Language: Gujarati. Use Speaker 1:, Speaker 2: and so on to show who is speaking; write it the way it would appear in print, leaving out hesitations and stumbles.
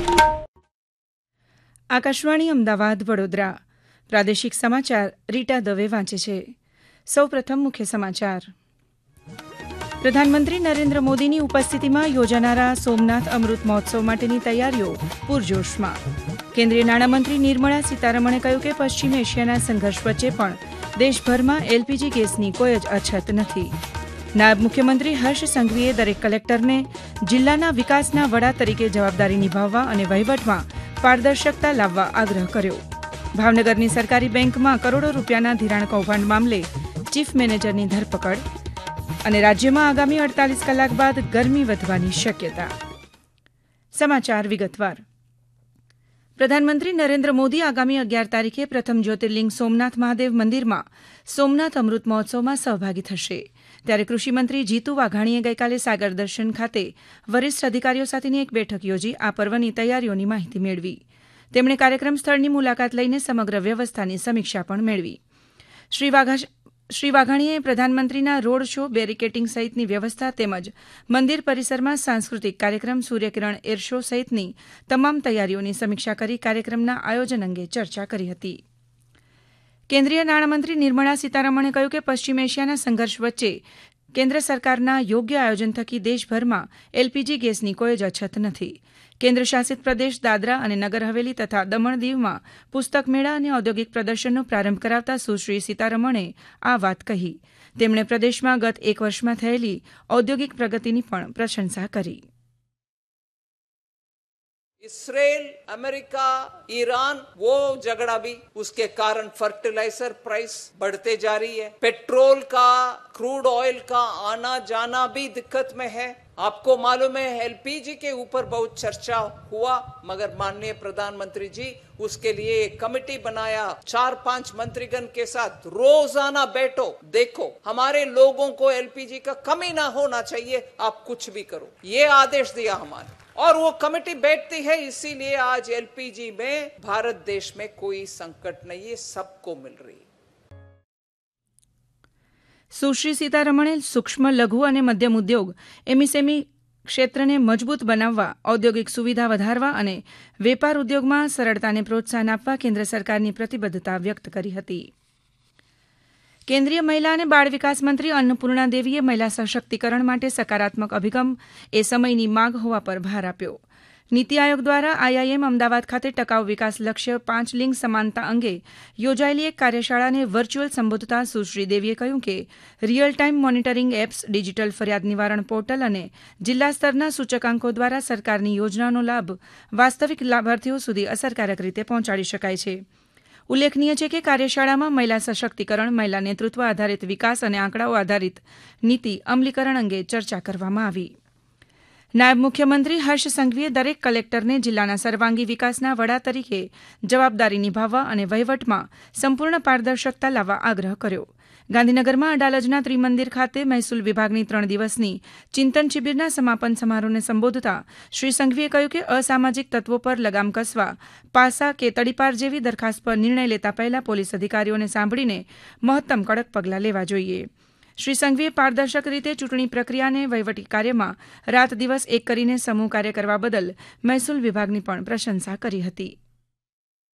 Speaker 1: આકાશવાણી અમદાવાદ વડોદરા પ્રાદેશિક સમાચાર રીટા દવે વાંચે છે. સૌપ્રથમ મુખ્ય સમાચાર. પ્રધાનમંત્રી નરેન્દ્ર મોદીની ઉપસ્થિતિમાં યોજાનારા સોમનાથ અમૃત મહોત્સવ માટેની તૈયારીઓ પૂરજોશમાં. કેન્દ્રીય નાણામંત્રી નિર્મળા સીતારમણે કહ્યું કે પશ્ચિમ એશિયાના સંઘર્ષ વચ્ચે પણ દેશભરમાં એલપીજી ગેસની કોઈ જ અછત નથી. નાયબ મુખ્યમંત્રી હર્ષ સંઘવીએ દરેક કલેક્ટરને જિલ્લાના વિકાસના વડા તરીકે જવાબદારી નિભાવવા અને વહીવટમાં પારદર્શકતા લાવવા આગ્રહ કર્યો. ભાવનગરની સરકારી બેંકમાં કરોડો રૂપિયાના ધિરાણ કૌભાંડ મામલે ચીફ મેનેજરની ધરપકડ. અને રાજ્યમાં આગામી 48 કલાક બાદ ગરમી વધવાની શક્યતા. સમાચાર વિગતવાર. પ્રધાનમંત્રી નરેન્દ્ર મોદી આગામી 11 તારીખે પ્રથમ જ્યોતિર્લિંગ સોમનાથ મહાદેવ મંદિરમાં સોમનાથ અમૃત મહોત્સવમાં સહભાગી થશે. ત્યારે કૃષિમંત્રી જીતુ વાઘાણીએ ગઈકાલે સાગર દર્શન ખાતે વરિષ્ઠ અધિકારીઓ સાથેની એક બેઠક યોજી આ પર્વની તૈયારીઓની માહિતી મેળવી. તેમણે કાર્યક્રમ સ્થળની મુલાકાત લઈને સમગ્ર વ્યવસ્થાની સમીક્ષા પણ મેળવી. શ્રી વાઘાણીએ પ્રધાનમંત્રીના રોડ શો, બેરિકેટિંગ સહિતની વ્યવસ્થા તેમજ મંદિર પરિસરમાં સાંસ્કૃતિક કાર્યક્રમ, સૂર્યકિરણ એર શો સહિતની તમામ તૈયારીઓની સમીક્ષા કરી કાર્યક્રમના આયોજન અંગે ચર્ચા કરી હતી. કેન્દ્રીય નાણામંત્રી નિર્મળા સીતારમણે કહ્યું કે પશ્ચિમ એશિયાના સંઘર્ષ વચ્ચે કેન્દ્ર સરકારના યોગ્ય આયોજન થકી દેશભરમાં એલપીજી ગેસની કોઈ જ અછત નથી. કેન્દ્ર શાસિત પ્રદેશ દાદરા અને નગર હવેલી તથા દમણ દીવમાં પુસ્તક મેળા અને ઔદ્યોગિક પ્રદર્શનનો પ્રારંભ કરાવતા સુશ્રી સીતારમણે આ વાત કહી. તેમણે પ્રદેશમાં ગત એક વર્ષમાં થયેલી ઔદ્યોગિક પ્રગતિની પણ પ્રશંસા કરી.
Speaker 2: इसराइल, अमेरिका, ईरान, वो झगड़ा भी उसके कारण फर्टिलाइजर प्राइस बढ़ते जा रही है. पेट्रोल का, क्रूड ऑयल का आना जाना भी दिक्कत में है. आपको मालूम है एलपीजी के ऊपर बहुत चर्चा हुआ, मगर माननीय प्रधानमंत्री जी उसके लिए एक कमेटी बनाया. 4-5 मंत्रीगण के साथ रोजाना बैठो, देखो हमारे लोगों को एलपीजी का कमी ना होना चाहिए, आप कुछ भी करो, ये आदेश दिया हमारे. और वो कमेटी बैठती है, इसीलिए आज एलपीजी में भारत देश में कोई संकट नहीं है, सबको मिल रही है.
Speaker 1: સુશ્રી સીતારમણે સૂક્ષ્મ, લઘુ અને મધ્યમ ઉદ્યોગ એમએસએમઈ ક્ષેત્રને મજબૂત બનાવવા, ઔદ્યોગિક સુવિધા વધારવા અને વેપાર ઉદ્યોગમાં સરળતાને પ્રોત્સાહન આપવા કેન્દ્ર સરકારની પ્રતિબદ્ધતા વ્યક્ત કરી હતી. કેન્દ્રીય મહિલા અને બાળ વિકાસ મંત્રી અન્નપૂર્ણા દેવીએ મહિલા સશક્તિકરણ માટે સકારાત્મક અભિગમ એ સમયની માંગ હોવા પર ભાર આપ્યો. નીતિ આયોગ દ્વારા આઈઆઈએમ અમદાવાદ ખાતે ટકાઉ વિકાસ લક્ષ્ય 5 લિંગ સમાનતા અંગે યોજાયેલી એક કાર્યશાળાને વર્ચ્યુઅલ સંબોધતા સુશ્રી દેવીએ કહ્યું કે real time monitoring apps, digital ફરિયાદ નિવારણ પોર્ટલ અને જિલ્લા સ્તરના સૂચકાંકો દ્વારા સરકારની યોજનાનો લાભ વાસ્તવિક લાભાર્થીઓ સુધી અસરકારક રીતે પહોંચાડી શકાય છે. ઉલ્લેખનીય છે કે કાર્યશાળામાં મહિલા સશક્તિકરણ, મહિલા નેતૃત્વ આધારિત વિકાસ અને આંકડાઓ આધારિત નીતિ અમલીકરણ અંગે ચર્ચા કરવામાં આવી. નાયબ મુખ્યમંત્રી હર્ષ સંઘવીએ દરેક કલેક્ટરને જિલ્લાના સર્વાંગી વિકાસના વડા તરીકે જવાબદારી નિભાવવા અને વહીવટમાં સંપૂર્ણ પારદર્શકતા લાવવા આગ્રહ કર્યો. ગાંધીનગરમાં અડાલજના ત્રિમંદિર ખાતે મહેસૂલ વિભાગની 3 દિવસની ચિંતન શિબિરના સમાપન સમારોહને સંબોધતા શ્રી સંઘવીએ કહ્યું કે અસામાજિક તત્વો પર લગામ કસવા, પાસા કે તડીપાર જેવી દરખાસ્ત પર નિર્ણય લેતા પહેલા પોલીસ અધિકારીઓને સાંભળીને મહત્તમ કડક પગલાં લેવા જોઈએ. શ્રી સંઘવીએ પારદર્શક રીતે ચૂંટણી પ્રક્રિયાને વહીવટી કાર્યમાં રાત દિવસ એક કરીને સમૂહ કાર્ય કરવા બદલ મહેસૂલ વિભાગની પણ પ્રશંસા કરી હતી.